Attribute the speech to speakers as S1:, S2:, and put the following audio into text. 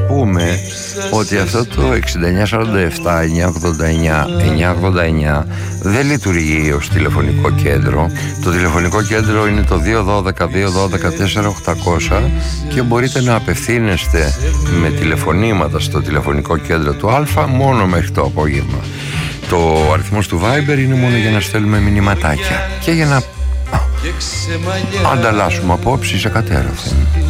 S1: πούμε ότι αυτό το 6947-989-989 δεν λειτουργεί ως τηλεφωνικό κέντρο. Το τηλεφωνικό κέντρο είναι το 212-212-4800 και μπορείτε να απευθύνεστε με τηλεφωνήματα στο τηλεφωνικό κέντρο του Α μόνο μέχρι το απόγευμα. Το αριθμός του Viber είναι μόνο για να στέλνουμε μηνυματάκια και για να ανταλλάσσουμε απόψεις εκατέρωθεν.